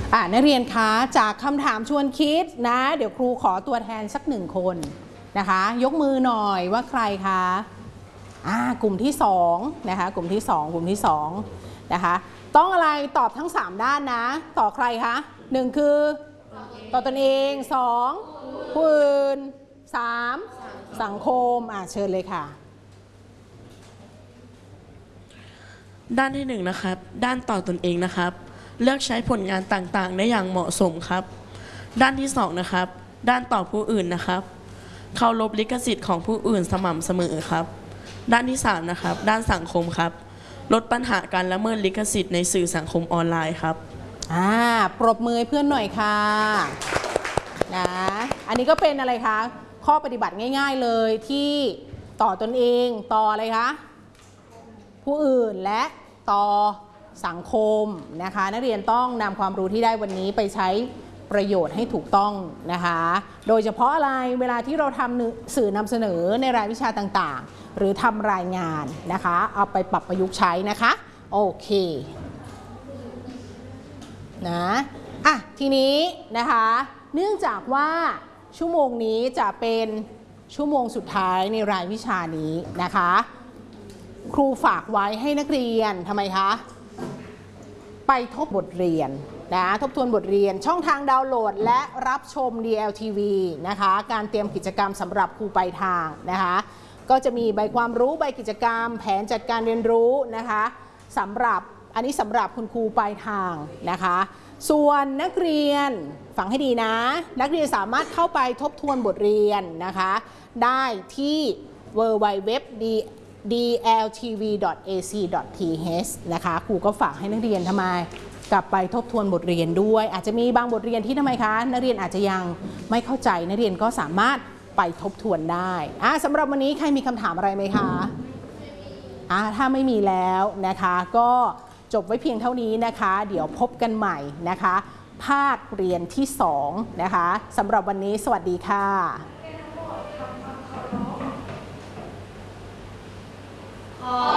นักเรียนคะจากคำถามชวนคิดนะเดี๋ยวครูขอตัวแทนสัก1 คนนะคะยกมือหน่อยว่าใครคะกลุ่มที่2นะคะกลุ่มที่2นะคะต้องอะไรตอบทั้ง3ด้านนะต่อใครคะ1คือต่อตนเอง2ผู้อื่น3สังคมเชิญเลยค่ะด้านที่1นะครับด้านต่อตนเองนะครับเลือกใช้ผลงานต่างๆได้อย่างเหมาะสมครับด้านที่2นะครับด้านต่อผู้อื่นนะครับเคารพลิขสิทธิ์ของผู้อื่นสม่ำเสมอครับด้านที่3นะครับด้านสังคมครับลดปัญหาการละเมิดลิขสิทธิ์ในสื่อสังคมออนไลน์ครับปรบมือเพื่อนหน่อยค่ะนะอันนี้ก็เป็นอะไรคะข้อปฏิบัติง่ายๆเลยที่ต่อตนเองต่ออะไรคะผู้อื่นและต่อสังคมนะคะนักเรียนต้องนำความรู้ที่ได้วันนี้ไปใช้ประโยชน์ให้ถูกต้องนะคะโดยเฉพาะอะไรเวลาที่เราทำสื่อนำเสนอในรายวิชาต่างๆหรือทำรายงานนะคะเอาไปปรับประยุกต์ใช้นะคะโอเคนะทีนี้นะคะเนื่องจากว่าชั่วโมงนี้จะเป็นชั่วโมงสุดท้ายในรายวิชานี้นะคะครูฝากไว้ให้นักเรียนทำไมคะไปทบบทเรียนนะทบทวนบทเรียนช่องทางดาวน์โหลดและรับชม DLTV นะคะการเตรียมกิจกรรมสำหรับครูปลายทางนะคะก็จะมีใบความรู้ใบกิจกรรมแผนจัดการเรียนรู้นะคะสำหรับอันนี้สำหรับคุณครูปลายทางนะคะส่วนนักเรียนฟังให้ดีนะนักเรียนสามารถเข้าไปทบทวนบทเรียนนะคะได้ที่ www.dltv.ac.th นะคะครูก็ฝากให้นักเรียนทำไมกลับไปทบทวนบทเรียนด้วยอาจจะมีบางบทเรียนที่ทำไมคะนักเรียนอาจจะยังไม่เข้าใจนักเรียนก็สามารถไปทบทวนได้สำหรับวันนี้ใครมีคำถามอะไรไหมคะถ้าไม่มีแล้วนะคะก็จบไว้เพียงเท่านี้นะคะเดี๋ยวพบกันใหม่นะคะภาคเรียนที่2นะคะสำหรับวันนี้สวัสดีค่ะ